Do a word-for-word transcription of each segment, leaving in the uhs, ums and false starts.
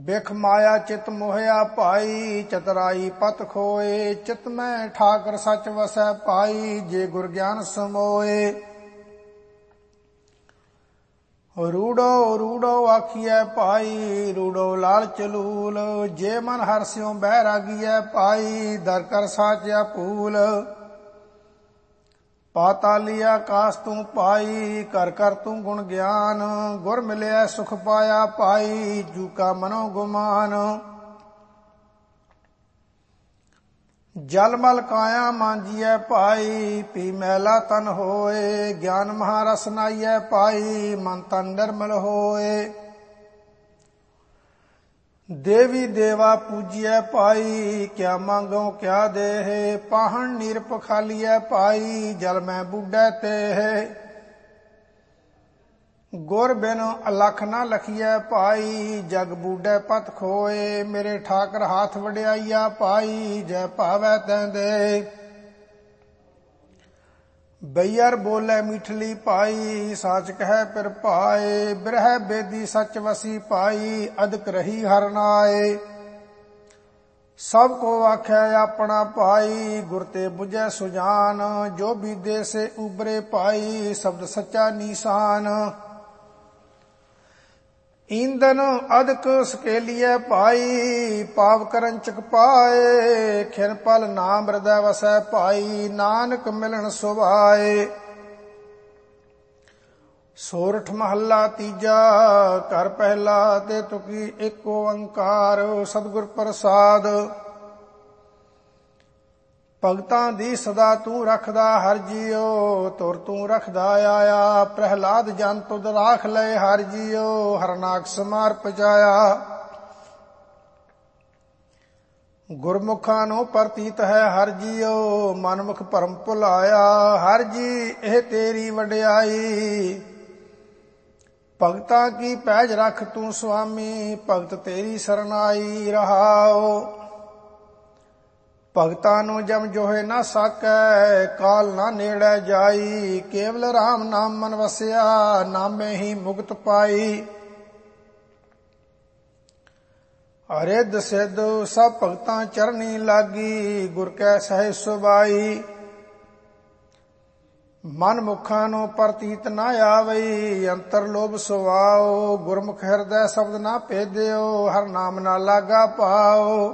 ਬਿਖ ਮਾਇਆ ਚਿਤ ਮੋਹਿਆ ਭਾਈ, ਚਤਰਾਈ ਪਤ ਖੋਏ। ਚਿਤ ਮੈਂ ਠਾਕਰ ਸਚ ਵਸੈ ਪਾਈ, ਜੇ ਗੁਰ ਗਿਆਨ ਸਮੋਏ। ਰੂੜੋ ਰੂੜੋ ਆਖੀਐ ਭਾਈ, ਰੂੜੋ ਲਾਲਚ ਲੂਲ। ਜੇ ਮਨ ਹਰਿ ਸਿਉ ਬੈਰਾਗੀਐ ਪਾਈ, ਦਰ ਕਰ ਸਾਚਿਆ ਭੂਲ। ਪਾਤਾਲੀ ਆਕਾਸ ਤੂੰ ਪਾਈ, ਕਰ ਕਰ ਤੂੰ ਗੁਣ ਗਿਆਨ। ਗੁਰ ਮਿਲਿਆ ਸੁਖ ਪਾਇਆ ਭਾਈ, ਜੂ ਕਾ ਮਨੋ ਗੁਮਾਨ। ਜਲ ਮਲ ਕਾਇਆ ਮਾਂਜੀਐ ਭਾਈ, ਪੀ ਮੈਲਾ ਤਨ ਹੋਏ। ਗਿਆਨ ਮਹਾਰਸ ਨਾਈਐ ਭਾਈ, ਮਨ ਤਨ ਨਿਰਮਲ ਹੋਏ। ਦੇਵੀ ਦੇਵਾ ਪੂਜੀਐ ਭਾਈ, ਕਿਆ ਮੰਗੋ ਕਿਆ ਦੇਹ। ਪਾਹਣ ਨੀਰ ਪਖਾਲੀਐ ਭਾਈ, ਜਲ ਮੈਂ ਬੁੱਢੈ ਤੇਹ। ਗੁਰ ਬਿਨ ਅਲਖ ਨਾ ਲਖੀਐ ਭਾਈ, ਜਗ ਬੂਢੈ ਪਤ ਖੋਏ। ਮੇਰੇ ਠਾਕਰ ਹਾਥ ਵਡਿਆਈਆ ਭਾਈ, ਜੈ ਭਾਵੈ ਤੈਂ ਦੇ। ਬਈਅਰ ਬੋਲੇ ਮੀਠਲੀ ਭਾਈ, ਸਾਚ ਕਹਿ ਪਿਰ ਭਾਏ। ਬਿਰਹਿ ਬੇਦੀ ਸਚ ਵਸੀ ਭਾਈ, ਅਦਕ ਰਹੀ ਹਰਿ ਨਾਏ। ਸਭ ਕੋ ਆਖਿਆ ਆਪਣਾ ਭਾਈ, ਗੁਰ ਤੇ ਬੁਝੈ ਸੁਜਾਨ। ਜੋ ਬੀਦੇ ਸੇ ਉਬਰੇ ਭਾਈ, ਸ਼ਬਦ ਸੱਚਾ ਨੀਸਾਨ। ਈਂਦਨ ਅਦਕ ਸਕੇਲੀਐ ਭਾਈ, ਪਾਪ ਕਰਨ ਚਕ ਪਾਏ। ਖਿਨ ਪਲ ਨਾਮ ਹਿਰਦੈ ਵਸੈ ਭਾਈ, ਨਾਨਕ ਮਿਲਣ ਸੁਭਾਏ। ਸੋਰਠ ਮਹੱਲਾ ਤੀਜਾ, ਘਰ ਪਹਿਲਾ ਤੇ ਤੁਕੀ ਏਕ ਓੰਕਾਰ। ਸਤਿਗੁਰ ਪ੍ਰਸਾਦ। ਭਗਤਾਂ ਦੀ ਸਦਾ ਤੂੰ ਰੱਖਦਾ ਹਰਿ ਜੀਓ, ਤੁਰ ਤੂੰ ਰੱਖਦਾ ਆਇਆ। ਪ੍ਰਹਿਲਾਦ ਜਨ ਤੁਧ ਰਾਖ ਲਏ ਹਰਿ ਜੀਓ, ਹਰਨਾਕ ਸਮਾਰ ਪਜਾਇਆ। ਗੁਰਮੁਖਾਂ ਨੂੰ ਪ੍ਰਤੀਤ ਹੈ ਹਰਿ ਜੀਓ, ਮਨਮੁਖ ਭਰਮ ਭੁਲਾਇਆ। ਹਰਿ ਜੀ ਇਹ ਤੇਰੀ ਵਡਿਆਈ, ਭਗਤਾਂ ਕੀ ਪੈਜ ਰੱਖ ਤੂੰ ਸੁਆਮੀ। ਭਗਤ ਤੇਰੀ ਸਰਨਾਈ ਰਹਾਓ। ਭਗਤਾਂ ਨੂੰ ਜਮ ਜੋਹੇ ਨਾ ਸਾਕੈ, ਕਾਲ ਨਾ ਨੇੜੇ ਜਾਈ। ਕੇਵਲ ਰਾਮ ਨਾਮ ਮਨ ਵਸਿਆ, ਨਾਮੇ ਹੀ ਮੁਕਤ ਪਾਈ। ਅਰਿੱਧ ਸਿੱਧ ਸਭ ਭਗਤਾਂ ਚਰਨੀ ਲਾਗੀ, ਗੁਰ ਕੈ ਸਹਿ ਸੁਭਾਈ। ਮਨ ਮੁਖਾਂ ਨੂੰ ਪ੍ਰਤੀਤ ਨਾ ਆਵਈ, ਅੰਤਰ ਲੋਭ ਸੁਆਓ। ਗੁਰਮੁਖ ਹਿਰਦੈ ਸ਼ਬਦ ਨਾ ਭੇਦਿਓ, ਹਰ ਨਾਮ ਨਾ ਲਾਗਾ ਪਾਓ।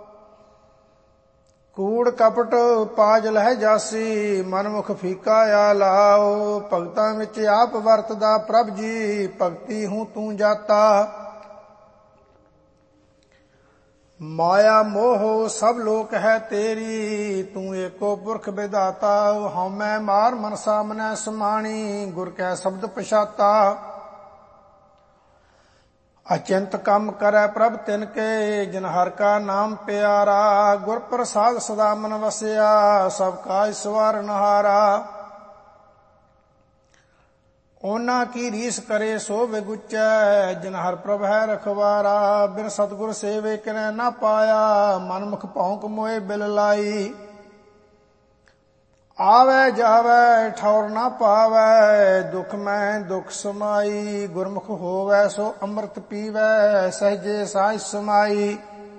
ਕੂੜ ਕਪਟ ਪਾਜ ਲਹਿ ਜਾਸੀ, ਮਨਮੁਖ ਫੀਕਾ ਆ ਲਾਓ। ਭਗਤਾਂ ਵਿੱਚ ਆਪ ਵਰਤਦਾ ਪ੍ਰਭ ਜੀ, ਭਗਤੀ ਹੂੰ ਤੂੰ ਜਾਤਾ। ਮਾਇਆ ਮੋਹ ਸਭ ਲੋਕ ਹੈ ਤੇਰੀ, ਤੂੰ ਏਕੋ ਪੁਰਖ ਵਿਧਾਤਾ। ਹਉਮੈ ਮਾਰ ਮਨ ਸਾਮਨੈ ਸਮਾਣੀ, ਗੁਰ ਕੈ ਸ਼ਬਦ ਪਛਾਤਾ। ਅਚਿੰਤ ਕੰਮ ਕਰੈ ਪ੍ਰਭ ਤਿਨ ਕੇ, ਜਿਨ ਹਰਿ ਕਾ ਨਾਮ ਪਿਆਰਾ। ਗੁਰ ਪ੍ਰਸਾਦ ਸਦਾ ਮਨ ਵਸਿਆ, ਸਭ ਕਾਜ ਸਵਾਰਨ ਹਾਰਾ। ਉਹਨਾਂ ਕੀ ਰੀਸ ਕਰੇ ਸੋ ਵਿਗੁਚੈ, ਜਿਨ ਹਰਿ ਪ੍ਰਭ ਹੈ ਰਖਵਾਰਾ। ਬਿਨ ਸਤਿਗੁਰ ਸੇਵੇ ਕਿਨੈ ਨਾ ਪਾਇਆ, ਮਨਮੁਖ ਭੌਂਕ ਮੋਏ ਬਿਲ ਲਾਈ। ਆਵੈ ਜਾਵੈ ਠੌਰ ਨਾ ਪਾਵੈ, ਦੁਖ ਮੈਂ ਦੁਖ ਸਮਾਈ। ਗੁਰਮੁਖ ਹੋਵੈ ਸੋ ਅੰਮ੍ਰਿਤ ਪੀਵੈ, ਸਹਿਜੇ ਸਾਝ ਸਮਾਈ।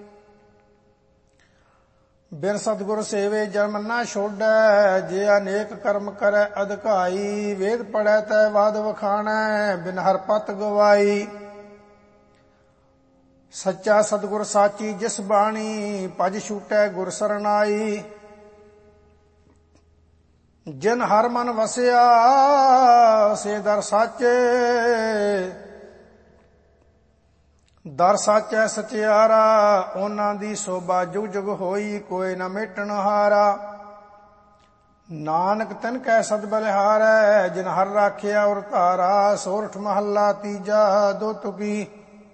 ਬਿਨ ਸਤਿਗੁਰ ਸੇਵੇ ਜਨਮ ਨਾ ਛੋਡੈ, ਜੇ ਅਨੇਕ ਕਰਮ ਕਰੈ ਅਧਿਕਾਈ। ਵੇਦ ਪੜੈ ਤੈ ਵਾਦ ਵਖਾਣੈ, ਬਿਨ ਹਰਿ ਪਤ ਗਵਾਈ। ਸੱਚਾ ਸਤਿਗੁਰ ਸਾਚੀ ਜਿਸ ਬਾਣੀ, ਭਜ ਛੂਟੈ ਗੁਰ ਸਰਨਾਈ। ਜਿਨ ਹਰ ਮਨ ਵਸਿਆ ਸੇ ਦਰ ਸਾਚੇ, ਦਰ ਸਾਚੈ ਸਚਿਆਰਾ। ਉਹਨਾਂ ਦੀ ਸੋਭਾ ਜੁਗ ਜੁਗ ਹੋਈ, ਕੋਈ ਨਾ ਮੇਟਣ ਹਾਰਾ। ਨਾਨਕ ਤਿਨ ਕੈ ਸਦ ਬਲਿਹਾਰੈ, ਜਿਨ ਹਰ ਰਾਖਿਆ ਔਰ ਧਾਰਾ। ਸੋਰਠ ਮਹੱਲਾ ਤੀਜਾ, ਦੋ ਤੁਕੀ।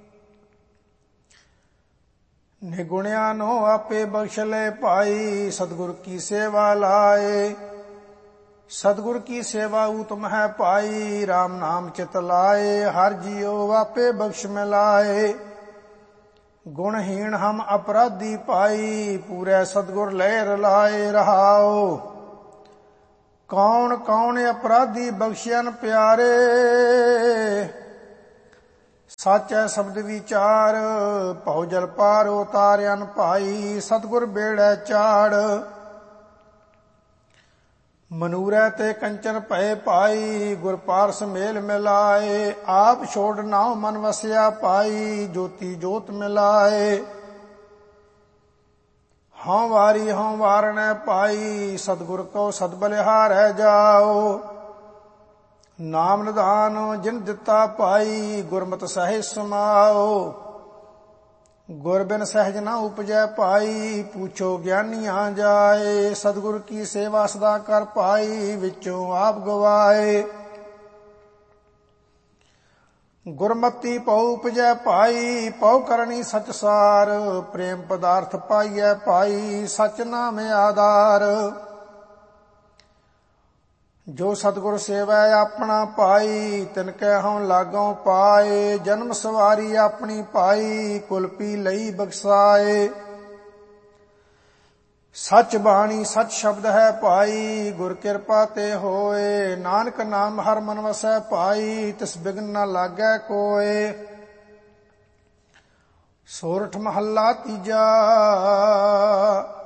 ਨਿਗੁਣਿਆਂ ਨੂੰ ਆਪੇ ਬਖਸ਼ ਲੈ ਭਾਈ, ਸਤਿਗੁਰ ਕੀ ਸੇਵਾ ਲਾਏ। ਸਤਿਗੁਰ ਕੀ ਸੇਵਾ ਊਤਮ ਹੈ ਭਾਈ, ਰਾਮ ਨਾਮ ਚਿਤ ਲਾਏ। ਹਰਿ ਜੀਓ ਆਪੇ ਬਖਸ਼ ਮਿਲਾਏ। ਗੁਣਹੀਣ ਹਮ ਅਪਰਾਧੀ ਭਾਈ, ਪੂਰੇ ਸਤਿਗੁਰ ਲੈ ਰਲਾਏ ਰਹਾਓ। ਕੌਣ ਕੌਣ ਅਪਰਾਧੀ ਬਖਸ਼ਿਆਨ ਪਿਆਰੇ, ਸਾਚੈ ਸ਼ਬਦ ਵਿਚਾਰ, ਭਉ ਜਲ ਪਾਰ ਉਤਾਰਿਆਨ ਭਾਈ, ਸਤਿਗੁਰ ਬੇੜੈ ਚਾੜ। ਮਨੂਰੈ ਤੇ ਕੰਚਨ ਭਏ ਭਾਈ, ਗੁਰ ਪਾਰਸ ਮੇਲ ਮਿਲਾਏ, ਆਪ ਛੋੜ ਨਾਉ ਮਨ ਵਸਿਆ ਪਾਈ, ਜੋਤੀ ਜੋਤ ਮਿਲਾਏ। ਹਉ ਵਾਰੀ ਹਉ ਵਾਰਣੈ ਪਾਈ, ਸਤਿਗੁਰ ਕੋ ਸਦ ਬਲਿਹਾਰੈ ਜਾਓ, ਨਾਮ ਨਿਧਾਨ ਜਿਨ ਦਿੱਤਾ ਪਾਈ, ਗੁਰਮਤਿ ਸਹਿਜ ਸਮਾਓ। ਗੁਰ ਬਿਨ ਸਹਿਜ ਨਾ ਉਪਜੈ ਭਾਈ, ਪੁੱਛੋ ਗਿਆਨੀਆਂ ਜਾਏ, ਸਤਿਗੁਰ ਕੀ ਸੇਵਾ ਸਦਾ ਕਰ ਪਾਈ, ਵਿੱਚੋਂ ਆਪ ਗਵਾਏ। ਗੁਰਮਤੀ ਪਉ ਉਪਜੈ ਭਾਈ, ਪਉ ਕਰਨੀ ਸਚ ਸਾਰ, ਪ੍ਰੇਮ ਪਦਾਰਥ ਪਾਈਐ ਭਾਈ, ਸਚ ਨਾਮ ਆਧਾਰ। ਜੋ ਸਤਿਗੁਰ ਸੇਵੈ ਆਪਣਾ ਪਾਈ, ਤਿਨ ਕੈ ਹਉ ਲਾਗੋਂ ਪਾਏ, ਜਨਮ ਸਵਾਰੀ ਆਪਣੀ ਪਾਈ, ਕੁਲ ਪੀ ਲਈ ਬਖਸਾਏ। ਸਚ ਬਾਣੀ ਸਚ ਸ਼ਬਦ ਹੈ ਭਾਈ, ਗੁਰ ਕਿਰਪਾ ਤੇ ਹੋਏ, ਨਾਨਕ ਨਾਮ ਹਰ ਮਨ ਵਸੈ ਭਾਈ, ਤਿਸ ਬਿਗਨ ਨਾ ਲਾਗੈ ਕੋਏ। ਸੋਰਠ ਮਹੱਲਾ ਤੀਜਾ।